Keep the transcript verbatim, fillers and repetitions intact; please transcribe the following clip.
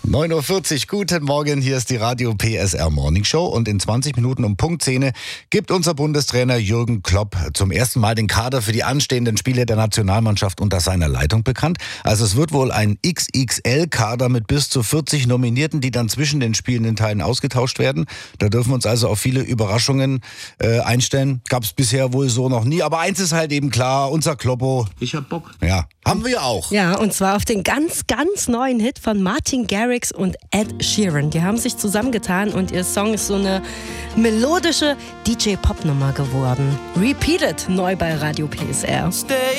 neun Uhr vierzig, guten Morgen, hier ist die Radio P S R Morning Show und in zwanzig Minuten um Punkt zehn gibt unser Bundestrainer Jürgen Klopp zum ersten Mal den Kader für die anstehenden Spiele der Nationalmannschaft unter seiner Leitung bekannt. Also es wird wohl ein X X L-Kader mit bis zu vierzig Nominierten, die dann zwischen den spielenden Teilen ausgetauscht werden. Da dürfen wir uns also auf viele Überraschungen äh, einstellen. Gab es bisher wohl so noch nie, aber eins ist halt eben klar, unser Kloppo. Ich hab Bock. Ja, haben wir auch. Ja, und zwar auf den ganz, ganz neuen Hit von Martin Garrix und Ed Sheeran. Die haben sich zusammengetan und ihr Song ist so eine melodische D J-Pop-Nummer geworden. Repeated, neu bei Radio P S R. Stay